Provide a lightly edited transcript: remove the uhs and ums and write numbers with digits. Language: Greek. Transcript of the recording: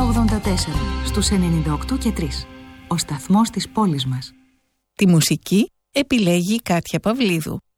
84 στους 98 και 3. Ο σταθμός της πόλης μας. Τη μουσική επιλέγει η Κάτια Παυλίδου.